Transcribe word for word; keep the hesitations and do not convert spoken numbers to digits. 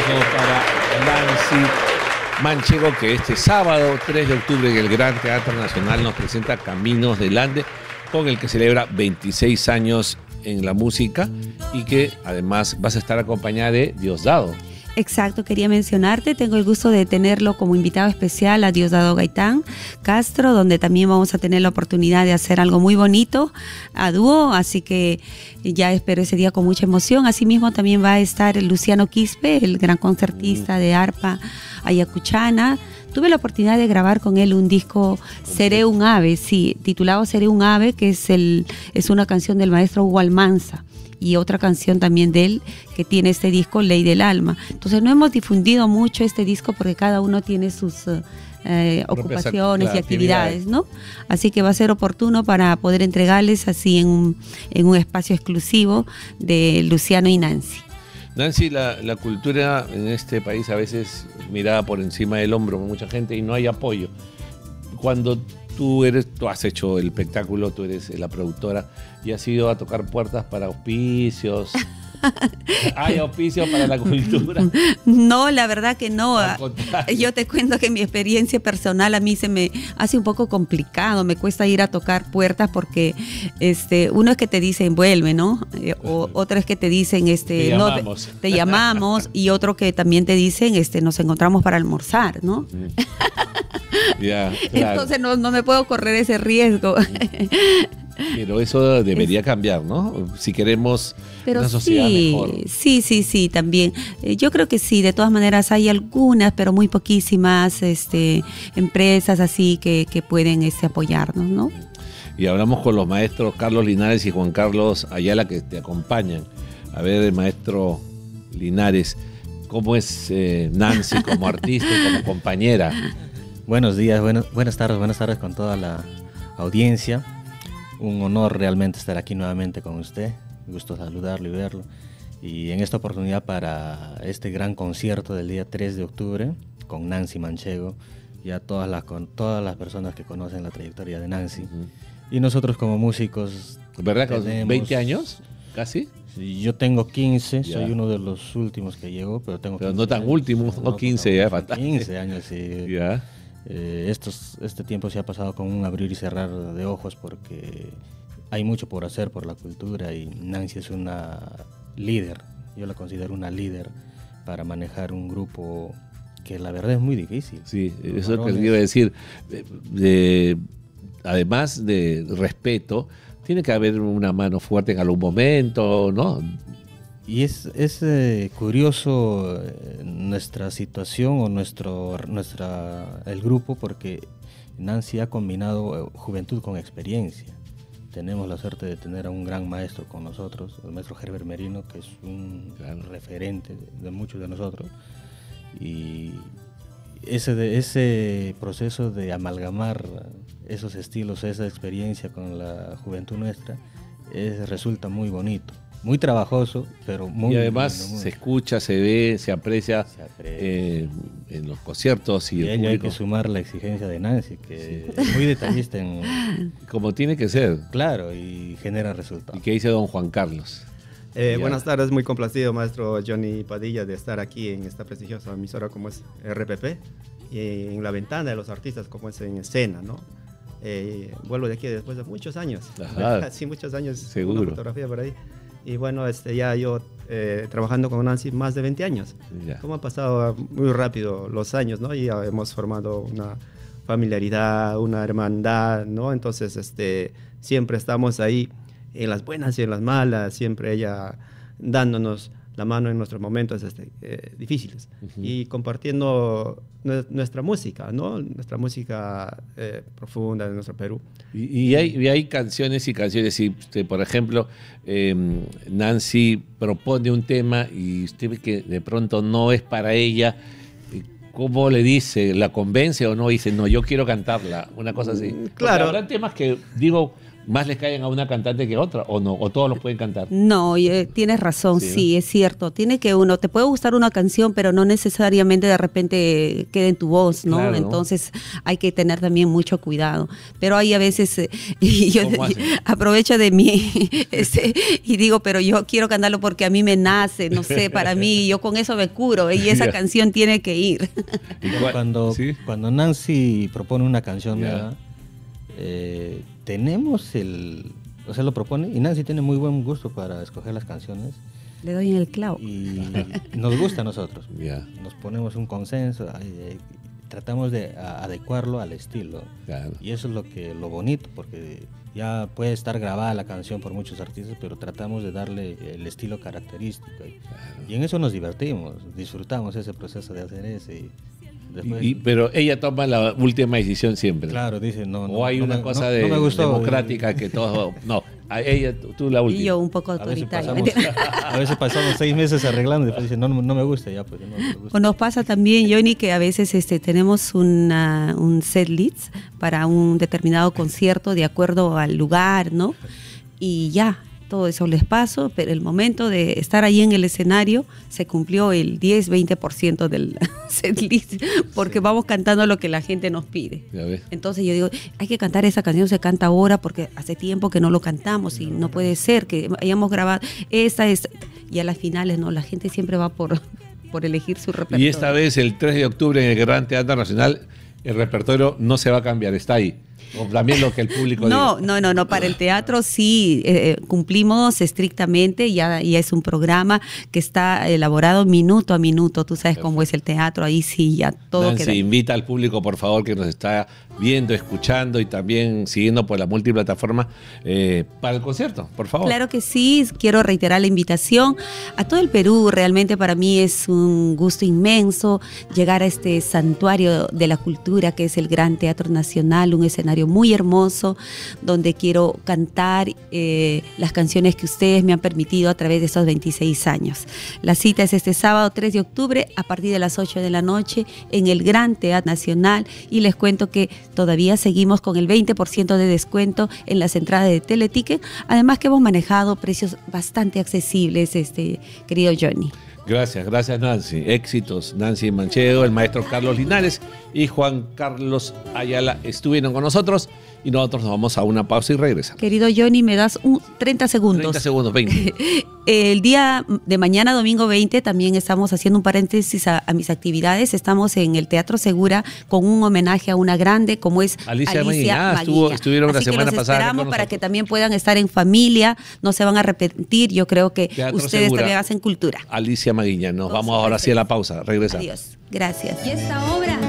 aplauso para Nancy Manchego, que este sábado tres de octubre en el Gran Teatro Nacional nos presenta Caminos del Ande, con el que celebra veintiséis años en la música y que además vas a estar acompañada de Diosdado. Exacto, quería mencionarte, tengo el gusto de tenerlo como invitado especial a Diosdado Gaitán Castro, donde también vamos a tener la oportunidad de hacer algo muy bonito a dúo, así que ya espero ese día con mucha emoción. Asimismo también va a estar el Luciano Quispe, el gran concertista de arpa ayacuchana. Tuve la oportunidad de grabar con él un disco, Seré un ave, sí, titulado Seré un ave, que es, el, es una canción del maestro Hugo Almanza. Y otra canción también de él que tiene este disco, Ley del Alma. Entonces no hemos difundido mucho este disco porque cada uno tiene sus eh, ocupaciones y actividades, ¿no? Así que va a ser oportuno para poder entregarles así en un, en un espacio exclusivo de Luciano y Nancy. Nancy, la, la cultura en este país a veces mirada por encima del hombro con mucha gente y no hay apoyo. Cuando tú eres, tú has hecho el espectáculo, tú eres la productora y has ido a tocar puertas para auspicios. ¿Hay auspicios para la cultura? No, la verdad que no. Yo te cuento que mi experiencia personal a mí se me hace un poco complicado, me cuesta ir a tocar puertas porque este, uno es que te dicen vuelve, ¿no? Eh, o, otra es que te dicen este, te no, llamamos. te, te llamamos y otro que también te dicen este, nos encontramos para almorzar, ¿no? Yeah, claro. Entonces no, no me puedo correr ese riesgo. Pero eso debería cambiar, ¿no? Si queremos Pero una sociedad sí, mejor. Sí, sí, sí, también. Eh, yo creo que sí, de todas maneras hay algunas, pero muy poquísimas este, empresas así que, que pueden este, apoyarnos, ¿no? Y hablamos con los maestros Carlos Linares y Juan Carlos Ayala que te acompañan. A ver, maestro Linares, ¿cómo es eh, Nancy como artista y como compañera? Buenos días, bueno, buenas tardes, buenas tardes con toda la audiencia. Un honor realmente estar aquí nuevamente con usted, me gusta saludarlo y verlo. Y en esta oportunidad para este gran concierto del día tres de octubre con Nancy Manchego y a todas las, con todas las personas que conocen la trayectoria de Nancy. Uh-huh. Y nosotros como músicos... ¿Verdad? ¿Con veinte años? ¿Casi? Yo tengo quince, ya. Soy uno de los últimos que llegó, pero tengo Pero no tan años. Últimos, no, no quince, ya fatal. quince años, sí. Ya. Eh, estos, este tiempo se ha pasado con un abrir y cerrar de ojos porque hay mucho por hacer por la cultura y Nancy es una líder, yo la considero una líder para manejar un grupo que la verdad es muy difícil. Sí, Los eso varones, es lo que iba a decir. De, de, además de respeto, tiene que haber una mano fuerte en algún momento, ¿no? Y es, es eh, curioso eh, nuestra situación o nuestro, nuestra, el grupo porque Nancy ha combinado eh, juventud con experiencia. Tenemos la suerte de tener a un gran maestro con nosotros, el maestro Herbert Merino, que es un gran referente de, de muchos de nosotros. Y ese, de, ese proceso de amalgamar esos estilos, esa experiencia con la juventud nuestra, es, resulta muy bonito. Muy trabajoso, pero muy... Y además muy, muy... se escucha, se ve, se aprecia, se aprecia. Eh, en los conciertos y, y el público. Hay que sumar la exigencia de Nancy, que sí. es muy detallista en... Como tiene que ser. Claro, y genera resultados. ¿Y qué dice don Juan Carlos? Eh, buenas tardes, muy complacido, maestro Johnny Padilla, de estar aquí en esta prestigiosa emisora como es R P P, y en la ventana de los artistas como es en escena, ¿no? Eh, vuelvo de aquí después de muchos años. Ajá. Sí, muchos años. Seguro. Una fotografía por ahí. Y bueno, este, ya yo eh, trabajando con Nancy más de veinte años. Yeah. Como han pasado muy rápido los años, ¿no? Y ya hemos formado una familiaridad, una hermandad, ¿no? Entonces, este, siempre estamos ahí en las buenas y en las malas, siempre ella dándonos la mano en nuestros momentos este, eh, difíciles. Uh-huh. Y compartiendo nuestra música, ¿no? Nuestra música eh, profunda de nuestro Perú. Y, y, hay, y hay canciones y canciones. Y usted, por ejemplo, eh, Nancy propone un tema y usted ve que de pronto no es para ella. ¿Cómo le dice? ¿La convence o no? Dice, no, yo quiero cantarla. Una cosa así. Claro. Porque habrá temas que, digo, más les caen a una cantante que a otra, o no, o todos los pueden cantar. No, eh, tienes razón, sí, sí, ¿no? Es cierto. Tiene que uno, te puede gustar una canción, pero no necesariamente de repente quede en tu voz, ¿no? Claro, entonces hay que tener también mucho cuidado. Pero hay a veces, eh, y yo aprovecho de mí este, y digo, pero yo quiero cantarlo porque a mí me nace, no sé, para mí, yo con eso me curo, y esa yeah. canción tiene que ir. Cuando, ¿sí? cuando Nancy propone una canción, yeah. ¿verdad? Eh, tenemos el, o sea, lo propone, y Nancy tiene muy buen gusto para escoger las canciones. Le doy en el clavo. Y nos gusta a nosotros. Yeah. Nos ponemos un consenso, eh, tratamos de a, adecuarlo al estilo. Claro. Y eso es lo que lo bonito, porque ya puede estar grabada la canción por muchos artistas, pero tratamos de darle el estilo característico. Y, claro. y en eso nos divertimos, disfrutamos ese proceso de hacer ese. Y, Después, y, pero ella toma la última decisión siempre. Claro, dice, no, no. O hay no una me, cosa no, de, no me gustó, democrática que todo. No, a ella, tú la última. Y yo un poco autoritaria. A veces pasamos, a veces pasamos seis meses arreglando y después dice, no, no me gusta, ya pues. No, no me gusta. O nos pasa también, Johnny, que a veces este, tenemos una, un set list para un determinado concierto de acuerdo al lugar, ¿no? Y ya. Todo eso les paso, pero el momento de estar ahí en el escenario se cumplió el diez, veinte por ciento del setlist, porque sí. vamos cantando lo que la gente nos pide. Entonces yo digo, hay que cantar esa canción, se canta ahora porque hace tiempo que no lo cantamos y no puede ser que hayamos grabado esta, esta. Y a las finales, no, la gente siempre va por, por elegir su repertorio. Y esta vez, el tres de octubre, en el Gran Teatro Nacional, el repertorio no se va a cambiar, está ahí. O también lo que el público no, diga. No, no, no, para el teatro sí eh, cumplimos estrictamente, ya, ya es un programa que está elaborado minuto a minuto, tú sabes Perfecto. Cómo es el teatro, ahí sí ya todo Nancy, queda. Invita al público, por favor, que nos está viendo, escuchando y también siguiendo por la multiplataforma eh, para el concierto, por favor. Claro que sí, quiero reiterar la invitación a todo el Perú. Realmente para mí es un gusto inmenso llegar a este santuario de la cultura que es el Gran Teatro Nacional, un escenario muy hermoso donde quiero cantar eh, las canciones que ustedes me han permitido a través de estos veintiséis años. La cita es este sábado tres de octubre a partir de las ocho de la noche en el Gran Teatro Nacional, y les cuento que todavía seguimos con el veinte por ciento de descuento en las entradas de Teleticket, además que hemos manejado precios bastante accesibles, este querido Johnny. Gracias, gracias Nancy. Éxitos, Nancy Manchego, el maestro Carlos Linares y Juan Carlos Ayala estuvieron con nosotros y nosotros nos vamos a una pausa y regresamos. Querido Johnny, me das un treinta segundos. treinta segundos, veinte. El día de mañana, domingo veinte, también estamos haciendo un paréntesis a, a mis actividades. Estamos en el Teatro Segura con un homenaje a una grande como es Alicia, Alicia Maguiñá. Estuvo, estuvieron la Así semana que los pasada. Esperamos para que también puedan estar en familia, no se van a arrepentir. Yo creo que Teatro ustedes Segura, también hacen cultura. Alicia Maguiñá. Nos Todos vamos ahora sí a la pausa. Regresamos. Adiós. Gracias. Y esta obra